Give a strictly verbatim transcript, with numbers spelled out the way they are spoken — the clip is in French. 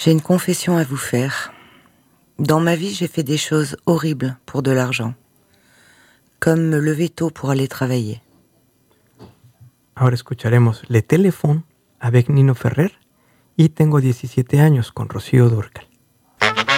J'ai une confession à vous faire. Dans ma vie, j'ai fait des choses horribles pour de l'argent. Comme me lever tôt pour aller travailler. Ahora escucharemos Le Téléphone avec Nino Ferrer y Tengo diecisiete años con Rocío Dúrcal.